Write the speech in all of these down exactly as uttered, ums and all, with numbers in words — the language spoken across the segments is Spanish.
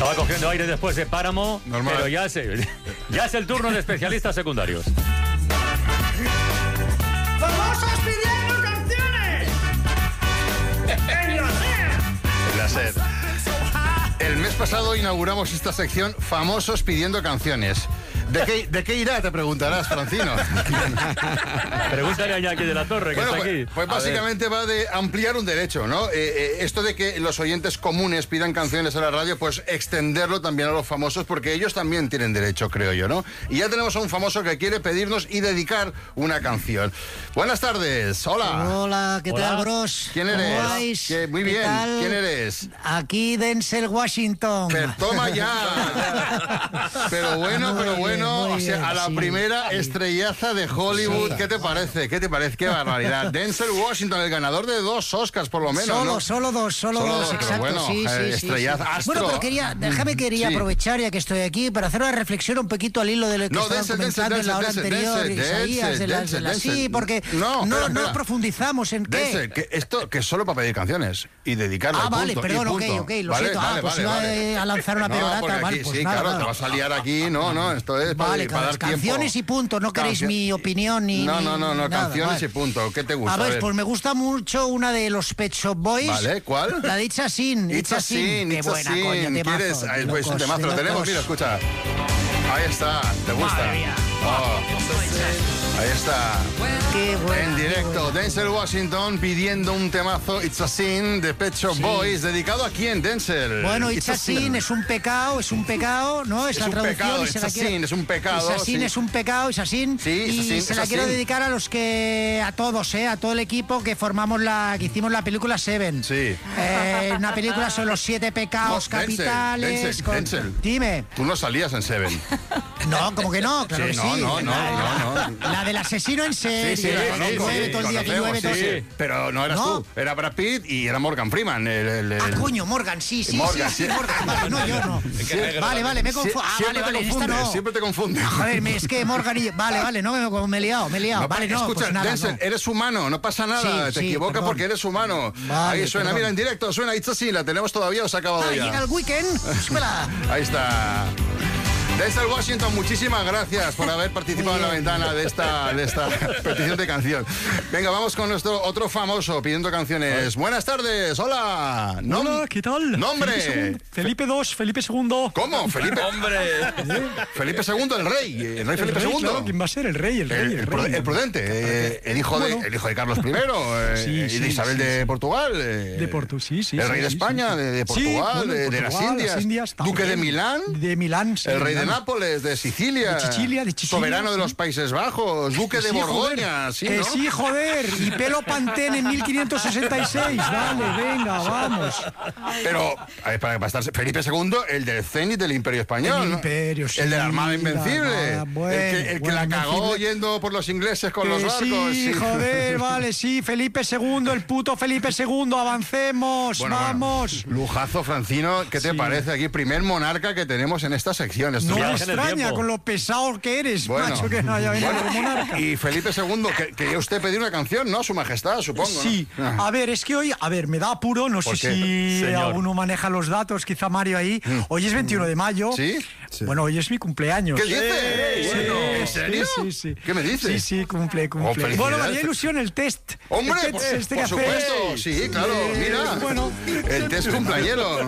Va cogiendo aire después de Páramo, Normal. pero ya es, ya es el turno de especialistas secundarios. ¡Famosos pidiendo canciones! ¡En la SER! La SER. El mes pasado inauguramos esta sección Famosos pidiendo canciones. ¿De qué, ¿De qué irá? Te preguntarás, Francino. Pregúntale a Iñaki de la Torre, que Bueno, está pues, aquí. pues básicamente va de ampliar un derecho, ¿no? Eh, eh, esto de que los oyentes comunes pidan canciones a la radio, pues extenderlo también a los famosos, porque ellos también tienen derecho, creo yo, ¿no? Y ya tenemos a un famoso que quiere pedirnos y dedicar una canción. Buenas tardes, hola. Hola, ¿qué Hola. tal, bros? ¿Quién ¿Cómo eres? vais? ¿Qué- muy ¿Qué bien. tal? ¿Quién eres? Aquí Denzel Washington. Pero toma ya. Pero bueno, Muy pero bien, bueno, muy o sea, bien, a la sí. primera estrellaza de Hollywood, Sí. ¿qué te parece? ¿Qué te parece? Qué barbaridad. Denzel Washington, el ganador de dos Oscars por lo menos, Solo, ¿no? solo dos, solo, Solo dos, dos, pero exacto. bueno, sí, eh, sí, sí, estrellaza, sí. astro. Bueno, pero quería, déjame quería Sí. aprovechar ya que estoy aquí para hacer una reflexión un poquito al hilo de lo que No, estaban Denzel, comentando Denzel, en la hora Denzel, anterior, Denzel, Isaías, de las, Denzel, de las- Denzel. sí, porque No, no, espera, no espera. profundizamos en qué. Denzel, que esto que es solo para pedir canciones y dedicarle. Ah, y vale, punto, perdón, y ok, punto. ok, lo Vale, siento. Ah, vale, pues vale, iba vale. eh, a lanzar una No, perorata, porque vale, aquí, pues sí, nada, claro, nada. te vas a liar aquí, no, no, esto es para, Vale, para dar tiempo. canciones y punto, no queréis Cancio- mi opinión ni No, ni no, no, no, nada, canciones vale. y punto. ¿Qué te gusta? A ver, A ver. pues me gusta mucho una de los Pet Shop Boys. Vale, ¿cuál? La de It's a Sin. It's a sin, Qué it's a buena, sin. coño, temazo. ¿Quieres? Ahí, de pues un locos, temazo, de lo tenemos, locos. mira, escucha. Ahí está, ¿te gusta? Madre mía. Oh, ahí está. Qué buena, En qué directo, buena. Denzel Washington pidiendo un temazo It's a Sin de Pet Shop Sí. Boys. ¿Dedicado a quién, Denzel? Bueno, It's a Sin es un pecado, es un pecado, ¿no? Es, Es la un traducción pecado, y se it's la a quiero- sin, es un pecado, It's a Sin sí. es un pecado, It's a Sin. Sí, it's a y sin, se it's la a quiero sin. dedicar a los que, a todos, ¿eh? A todo el equipo que formamos la, que hicimos la película Seven. Sí. Eh, una película sobre los siete pecados No, Denzel, capitales. Denzel, con- Denzel. Dime. Tú no salías en Seven. No, como que no, claro Sí, que no, sí. no, no, la, no, la- no. la del asesino en serie, Sí, sí, la lo que conozco, llueve sí, todo el día, que conocemos, llueve todo sí, el sí. Pero no eras ¿No? tú, era Brad Pitt y era Morgan Freeman. El, el- el- Ah, coño, Morgan, sí, sí, Morgan, sí, sí, sí. Morgan, vale, no, yo no. Vale, vale, me Sie- confundo. Ah, siempre vale, vale, te en esta confundes, no. siempre te confundes. Joder, me- es que Morgan y... Vale, vale, no, me, me he liado, me he liado. No, vale, no, escucha, pues nada, Denzel, no. eres humano, no pasa nada. Sí, te sí, equivocas perdón. porque eres humano. Vale, Ahí suena, perdón. mira, en directo, suena It's a Sin, la tenemos todavía o se ha acabado Ah, ya. llega el weekend. Espera. Ahí está. Denzel Washington, muchísimas gracias por haber participado en la ventana de esta, de esta petición de canción. Venga, vamos con nuestro otro famoso pidiendo canciones. Buenas tardes, hola. Nom- Hola, ¿qué tal? Nombre. Felipe segundo, Felipe dos, Felipe segundo. ¿Cómo? Felipe. ¡Hombre! Felipe segundo, el rey. El rey El Felipe rey, segundo. claro, ¿quién va a ser? El rey, el rey, El, el, el rey. pru- el prudente, eh, el, hijo de, Bueno. el hijo de Carlos primero eh, Sí, y de sí, Isabel sí, de sí. Portugal. eh, De Portu, sí, sí. El sí, rey de sí, España, sí, sí. de, de Sí, Portugal, bueno, de, de las Portugal, Indias. las Indias, Duque de también. Milán. De Milán, sí, El rey de Milán. Nápoles, de Sicilia. De Sicilia, de Sicilia, Soberano de sí. los Países Bajos. Duque de Sí, Borgoña. joder, Sí, que ¿no? sí, joder. Y pelo Pantene en mil quinientos sesenta y seis. Dale, venga, vamos. Pero, a ver, para, para estar Felipe segundo, el del Zenit del Imperio Español. El ¿no? Imperio, sí, El de la Armada la Invencible. Armada, bueno, el que, el que bueno, la cagó Invencible. yendo por los ingleses con los Que barcos. sí, joder, vale, sí, Felipe segundo, el puto Felipe segundo, avancemos, Bueno, bueno. vamos. Lujazo, Francino, ¿qué te Sí. parece aquí? Primer monarca que tenemos en esta sección. Esto No ya- me Viaje en el extraña tiempo. con lo pesado que eres, Bueno. macho, que no haya venido Bueno, como monarca. y Felipe segundo, que quería usted pedir una canción, ¿no? Su majestad, supongo. ¿no? Sí, Ah. a ver, es que hoy, a ver, me da apuro, no sé ¿Por qué? si Señor. alguno maneja los datos, quizá Mario ahí. Hoy es veintiuno de mayo. ¿Sí? Bueno, hoy es mi cumpleaños. ¿Qué dice? Sí, Bueno, ¿en sí, serio? Sí, sí. ¿Qué me dices? Sí, sí, cumple, Oh, cumple. felicidades. Bueno, me haría ilusión el test. Hombre, el test por, este que por hace- supuesto. Sí, claro, Eh, mira. Bueno, El test cumpleañero.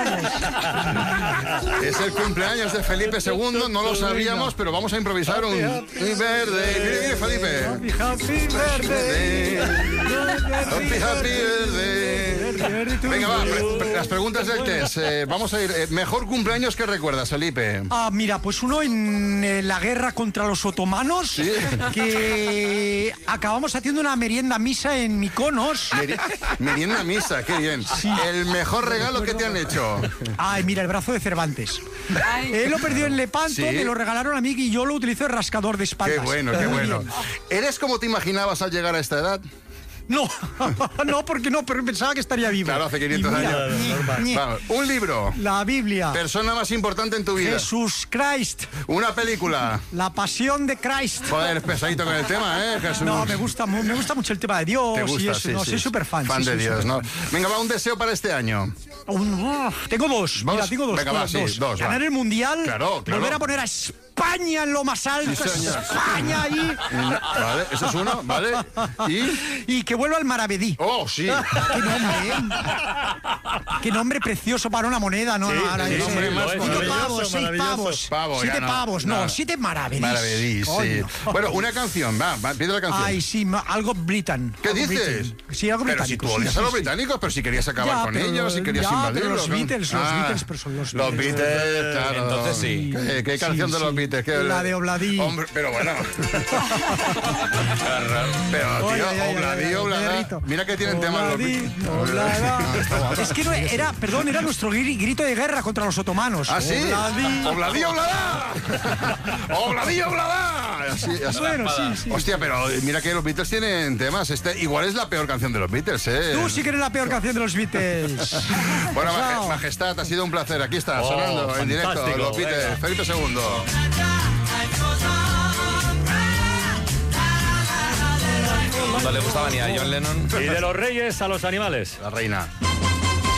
Es el cumpleaños de Felipe segundo, no lo sabíamos, pero vamos a improvisar un... un verde. Mire, mire, Felipe. happy, happy birthday. Happy, happy birthday. Venga, va, pre- pre- las preguntas del test. Eh, vamos a ir. eh, mejor cumpleaños que recuerdas, Felipe. Ah, mira, pues uno en eh, la guerra contra los otomanos, Sí. que acabamos haciendo una merienda misa en Mykonos. Meri- Merienda misa, qué bien. El mejor regalo que te han hecho. Ay, mira, el brazo de Cervantes. Él lo perdió en Lepanto, Sí. me lo regalaron a mí y yo lo utilizo de rascador de espaldas. Qué bueno, qué Muy bueno. bien. ¿Eres como te imaginabas al llegar a esta edad? No, no, porque no, pero pensaba que estaría vivo. Claro, hace quinientos Y mira, años. ñe, Normal. ñe. Vamos, un libro. La Biblia. Persona más importante en tu vida. Jesús Christ. Una película. La pasión de Christ. Joder, eres pesadito con el tema, ¿eh, Jesús? No, me gusta, mu- me gusta mucho el tema de Dios Te gusta, y eso. sí, no, sí. soy súper fan. Fan sí, de soy Dios, ¿no? superfan. Venga, va, un deseo para este año. Un- uf, tengo dos. Mira, ¿Dos? tengo dos. Venga, va, dos. sí, dos, va. Ganar el mundial. Claro, claro. Volver a poner a España en lo más alto. Sí, señor. España ahí. Vale, ese es uno, ¿vale? Y... Y que vuelva al Maravedí. Oh, sí. Qué nombre, ¿eh? Qué nombre precioso para una moneda, ¿no? Sí, no, ahora sí, ese- hombre, más Cinco maravilloso, pavos, seis maravilloso. pavos. Pavos, siete ya no. pavos, no, No. siete maravedís. Maravedís, sí. Coño. Bueno, una canción, va, va, pide la canción. Ay, sí, ma- algo britan. ¿Qué algo dices? britan. Sí, algo Pero si británico. tú sí, odias sí, a los sí. británicos, pero si querías acabar Ya, con pero- ellos, si querías ya, pero invadirlos. los ¿no? Beatles, los Beatles, pero son los Los Beatles. Beatles, claro. Entonces sí. ¿Qué, qué Sí, canción de sí. los Beatles? ¿Qué- La de Obladí. Hombre, pero bueno. Pero, tío, Ay, ay, ay, Obladí, ay, ay, Obladá. Pedrito. Mira que tienen temas los Obladí, Beatles. Obladá. Es que no era, perdón, era nuestro gri- grito de guerra contra los otomanos. ¿Ah, sí? Obladí. Obladí, Obladá. Obladí, Obladá. Así, así. Bueno, sí, sí. Hostia, pero mira que los Beatles tienen temas. Este igual es la peor canción de los Beatles, ¿eh? Tú sí que eres la peor canción de los Beatles. Bueno, Maje- Chao. Majestad, ha sido un placer. Aquí está, Oh, sonando en directo. fantástico, Los Beatles. venga. Felipe segundo. No le gustaba ni a John Lennon. Y de los reyes a los animales. La reina.